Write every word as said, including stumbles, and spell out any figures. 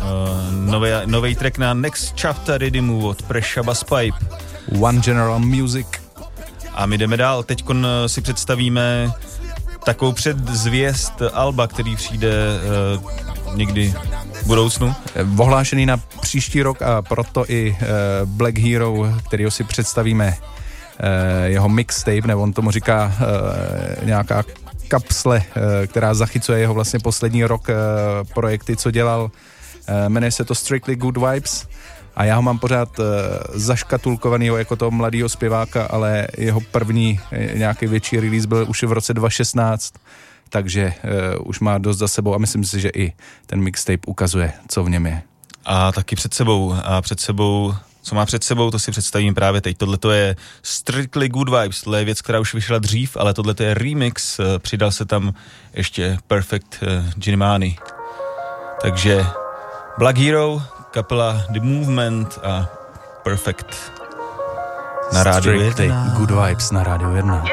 uh, nový track na Next Chapter Rhythmu od Presha Bass Pipe. One General Music. A my jdeme dál. Teďkon si představíme takovou předzvěst alba, který přijde uh, někdy v budoucnu. Ohlášený na příští rok a proto i uh, Black Hero, kterýho si představíme uh, jeho mixtape, nebo on tomu říká uh, nějaká kapsle, uh, která zachycuje jeho vlastně poslední rok uh, projekty, co dělal. Uh, jmenuje se to Strictly Good Vibes. A já ho mám pořád uh, zaškatulkovanýho jako toho mladýho zpěváka, ale jeho první nějaký větší release byl už v roce dva tisíce šestnáct, takže uh, už má dost za sebou a myslím si, že i ten mixtape ukazuje, co v něm je. A taky před sebou, a před sebou, co má před sebou, to si představím právě teď. Tohle to je Strictly Good Vibes, tohle je věc, která už vyšla dřív, ale tohle to je remix, uh, přidal se tam ještě Perfect uh, Ginnimani. Takže Black Hero, kapela The Movement a Perfect na rádiu jedna. Good Vibes na rádiu jedna.